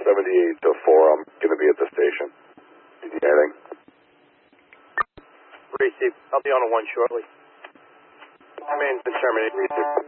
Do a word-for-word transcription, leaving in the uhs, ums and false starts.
seventy-eight to four, I'm going to be at the station. You need anything? Receive. I'll be on a one shortly. Remains determined. Receive.